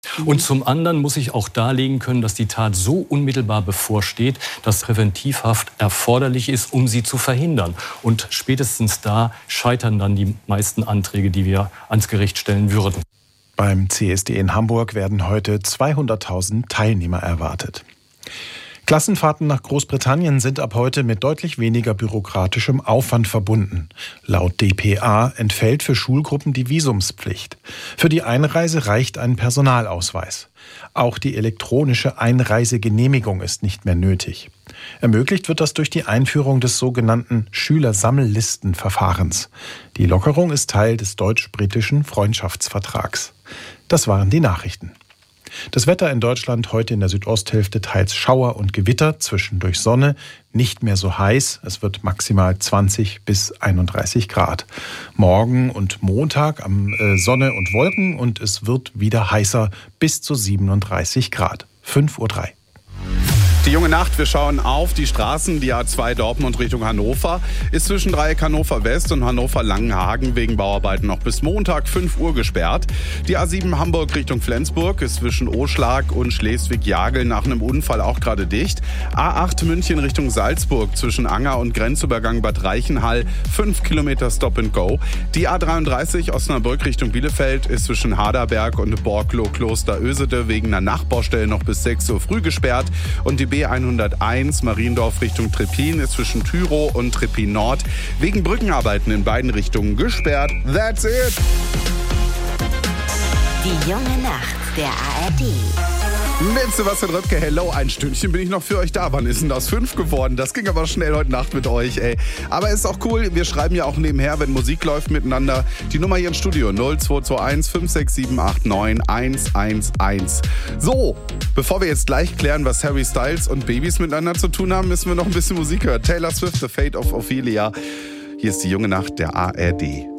Und zum anderen muss ich auch darlegen können, dass die Tat so unmittelbar bevorsteht, dass Präventivhaft erforderlich ist, um sie zu verhindern. Und spätestens da scheitern dann die meisten Anträge, die wir ans Gericht stellen würden. Beim CSD in Hamburg werden heute 200.000 Teilnehmer erwartet. Klassenfahrten nach Großbritannien sind ab heute mit deutlich weniger bürokratischem Aufwand verbunden. Laut dpa entfällt für Schulgruppen die Visumspflicht. Für die Einreise reicht ein Personalausweis. Auch die elektronische Einreisegenehmigung ist nicht mehr nötig. Ermöglicht wird das durch die Einführung des sogenannten Schülersammellistenverfahrens. Die Lockerung ist Teil des deutsch-britischen Freundschaftsvertrags. Das waren die Nachrichten. Das Wetter in Deutschland heute in der Südosthälfte teils Schauer und Gewitter, zwischendurch Sonne, nicht mehr so heiß. Es wird maximal 20 bis 31 Grad. Morgen und Montag Sonne und Wolken und es wird wieder heißer bis zu 37 Grad. 5:03 Uhr. Die junge Nacht, wir schauen auf die Straßen. Die A2 Dortmund Richtung Hannover ist zwischen Dreieck Hannover West und Hannover Langenhagen wegen Bauarbeiten noch bis Montag 5 Uhr gesperrt. Die A7 Hamburg Richtung Flensburg ist zwischen Oschlag und Schleswig-Jagel nach einem Unfall auch gerade dicht. A8 München Richtung Salzburg zwischen Anger und Grenzübergang Bad Reichenhall 5 Kilometer Stop and Go. Die A33 Osnabrück Richtung Bielefeld ist zwischen Harderberg und Borklow-Kloster Ösede wegen einer Nachbaustelle noch bis 6 Uhr früh gesperrt. Und die B101 Mariendorf Richtung Treppin ist zwischen Tyrow und Treppin Nord wegen Brückenarbeiten in beiden Richtungen gesperrt. That's it! Die junge Nacht der ARD. Mit Sebastian Röpke, hello, ein Stündchen bin ich noch für euch da. Wann ist denn das 5 geworden? Das ging aber schnell heute Nacht mit euch, ey. Aber ist auch cool, wir schreiben ja auch nebenher, wenn Musik läuft miteinander. Die Nummer hier im Studio 0221 56789 111. So, bevor wir jetzt gleich klären, was Harry Styles und Babys miteinander zu tun haben, müssen wir noch ein bisschen Musik hören. Taylor Swift, The Fate of Ophelia. Hier ist die junge Nacht der ARD.